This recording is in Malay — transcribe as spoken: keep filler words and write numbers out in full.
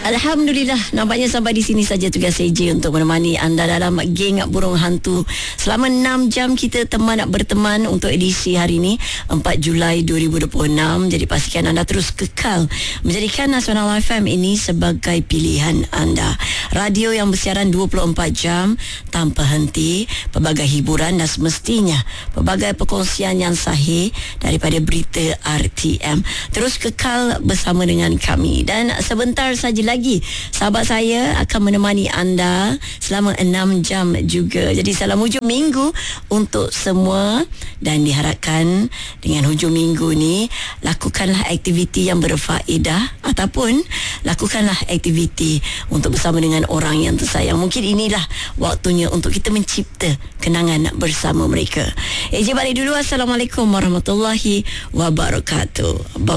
Alhamdulillah, nampaknya sampai di sini saja tugas saya je untuk menemani anda dalam geng burung hantu. Selama enam jam kita teman nak berteman untuk edisi hari ini empat Julai dua ribu dua puluh enam. Jadi pastikan anda terus kekal menjadikan Nasional F M ini sebagai pilihan anda. Radio yang bersiaran dua puluh empat jam tanpa henti, pelbagai hiburan dan semestinya pelbagai perkongsian yang sahih daripada berita R T M. Terus kekal bersama dengan kami, dan sebentar saja lagi sahabat saya akan menemani anda selama enam jam juga. Jadi salam hujung minggu untuk semua, dan diharapkan dengan hujung minggu ni lakukanlah aktiviti yang berfaedah ataupun lakukanlah aktiviti untuk bersama dengan orang yang tersayang. Mungkin inilah waktunya untuk kita mencipta kenangan bersama mereka. Eh, je balik dulu. Assalamualaikum warahmatullahi wabarakatuh.